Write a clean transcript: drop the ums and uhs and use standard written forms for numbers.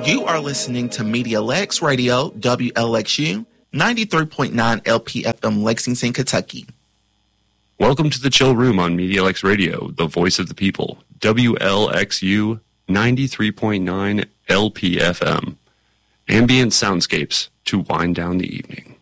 You are listening to Media Lex Radio, WLXU, 93.9 LPFM, Lexington, Kentucky. Welcome to the Chill Room on Media Lex Radio, the voice of the people, WLXU, 93.9 LPFM. Ambient soundscapes to wind down the evening.